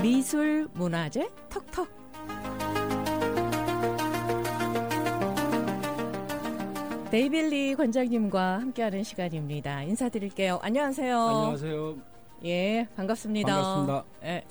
미술 문화재 톡톡. 데이빌리 권장님과 함께하는 시간입니다. 인사드릴게요. 안녕하세요. 안녕하세요. 예, 반갑습니다. 반갑습니다. 예.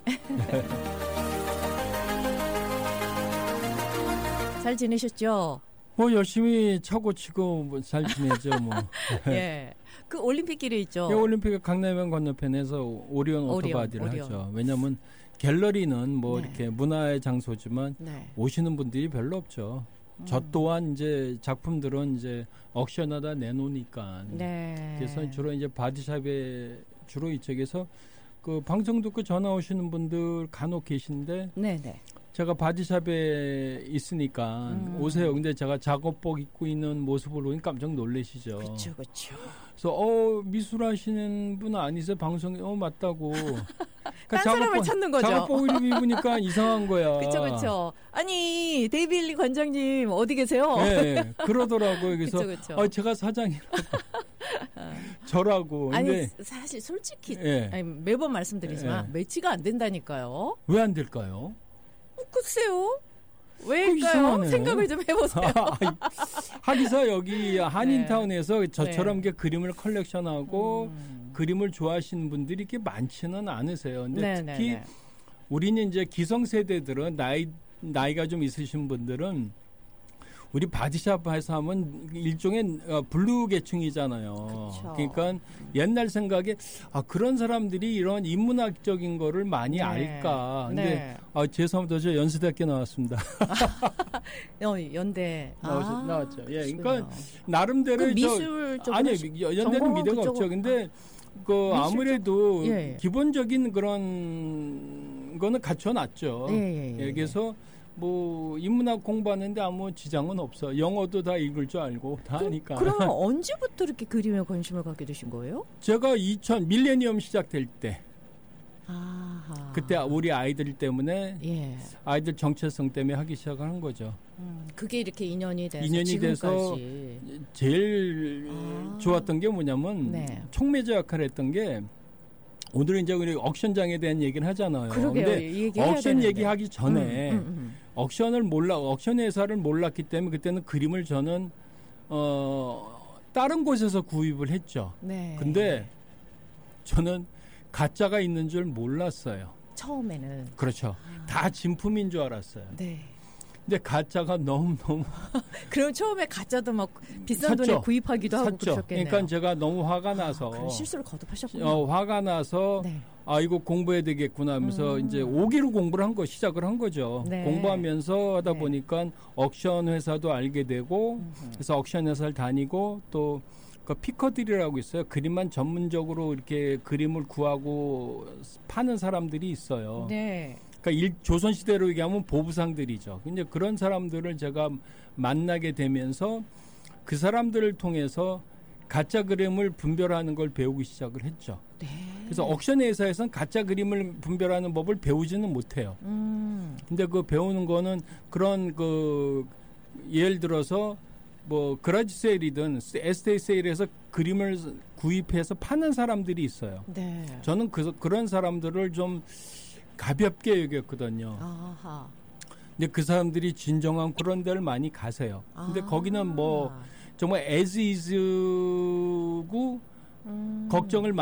잘 지내셨죠? 뭐 열심히 차고 치고 뭐 잘 지내죠 뭐. 예. 그 올림픽길에 있죠. 예, 올림픽 강남역 건너편에서 오리온 오토바디를 하죠. 왜냐하면 갤러리는 뭐 네. 이렇게 문화의 장소지만 네. 오시는 분들이 별로 없죠. 저 또한 이제 작품들은 이제 옥션하다 내놓으니까. 네. 그래서 주로 이제 바디샵에 주로 이쪽에서 그 방송 듣고 전화 오시는 분들 간혹 계신데. 네네. 제가 바디샵에 있으니까 오세요. 근데 제가 작업복 입고 있는 모습을 보니 깜짝 놀라시죠. 그렇죠, 그렇죠. 그래서 미술하시는 분 아니세요? 방송에 맞다고. 딴 사람을 찾는 거죠. 작업복 입으니까 이상한 거야. 그렇죠, 그렇죠. 아니 데이빌리 관장님 어디 계세요? 네, 그러더라고요. 그래서 그쵸. 제가 사장이라고 저라고. 아니 근데 사실 솔직히 네. 아니, 매번 말씀드리지만 네. 매치가 안 된다니까요. 왜 안 될까요? 글쎄요. 왜일까요? 이상하네. 생각을 좀 해보세요. 하기사 여기 한인타운에서 네. 저처럼 이렇게 그림을 컬렉션하고 그림을 좋아하시는 분들이 이렇게 많지는 않으세요. 근데 특히 우리는 이제 기성세대들은 나이가 좀 있으신 분들은 우리 바디샵에서 하면 일종의 블루 계층이잖아요. 그쵸. 그러니까 옛날 생각에 그런 사람들이 이런 인문학적인 거를 많이 알까. 근데 죄송합니다. 저 연세대학교 나왔습니다. 연대 나왔죠. 예, 그러니까 나름대로 그 미술 쪽으로 아니 연대는 미대가 없죠. 근데 아무래도 기본적인 그런 거는 갖춰놨죠. 그래서 뭐 인문학 공부하는데 아무 지장은 없어. 영어도 다 읽을 줄 알고 다 하니까. 그러면 언제부터 이렇게 그림에 관심을 갖게 되신 거예요? 제가 2000 밀레니엄 시작될 때. 아하. 그때 우리 아이들 때문에 아이들 정체성 때문에 하기 시작한 거죠. 그게 이렇게 인연이 돼서 인연이 돼서 제일 좋았던 게 뭐냐면 촉매제 역할을 했던 게 오늘은 이제 우리 옥션장에 대한 얘기를 하잖아요. 그런데 옥션 얘기하기 전에 옥션 회사를 몰랐기 때문에 그때는 그림을 저는 다른 곳에서 구입을 했죠. 근데 저는 가짜가 있는 줄 몰랐어요. 처음에는. 그렇죠. 다 진품인 줄 알았어요. 근데 가짜가 너무너무. 그럼 처음에 가짜도 막 비싼 돈에 구입하기도 하고 그러셨겠네요. 그러니까 제가 너무 화가 나서. 그런 실수를 거듭하셨군요. 화가 나서 이거 공부해야 되겠구나 하면서 이제 5기로 공부를 시작을 한 거죠. 공부하면서 하다 보니까 옥션 회사도 알게 되고 그래서 옥션 회사를 다니고 또 그 피커들이라고 있어요. 그림만 전문적으로 이렇게 그림을 구하고 파는 사람들이 있어요. 그러니까 조선시대로 얘기하면 보부상들이죠. 이제 그런 사람들을 제가 만나게 되면서 그 사람들을 통해서 가짜 그림을 분별하는 걸 배우기 시작을 했죠. 그래서 옥션 회사에서는 가짜 그림을 분별하는 법을 배우지는 못해요. 근데 그 배우는 거는 그런 예를 들어서 뭐 그라지 세일이든 에스테이 세일에서 그림을 구입해서 파는 사람들이 있어요. 저는 그런 사람들을 좀 가볍게 여겼거든요. 근데 그 사람들이 진정한 그런 데를 많이 가세요. 근데 거기는 뭐 정말 as is고 걱정을